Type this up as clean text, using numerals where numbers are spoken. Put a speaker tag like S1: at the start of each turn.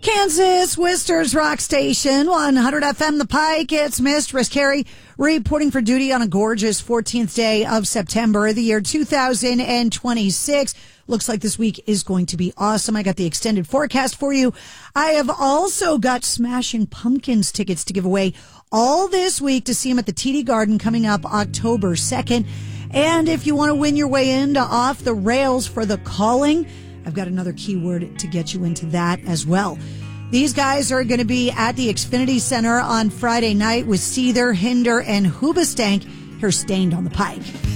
S1: Kansas, Worcester's Rock Station, 100 FM The Pike. It's Mistress Carrie reporting for duty on a gorgeous 14th day of September, the year 2026. Looks like this week is going to be awesome. I got the extended forecast for you. I have also got Smashing Pumpkins tickets to give away all this week to see them at the TD Garden coming up October 2nd. And if you want to win your way into Off the Rails for The Calling, I've got another keyword to get you into that as well. These guys are going to be at the Xfinity Center on Friday night with Seether, Hinder, and Hoobastank. Here's Stained on the Pike.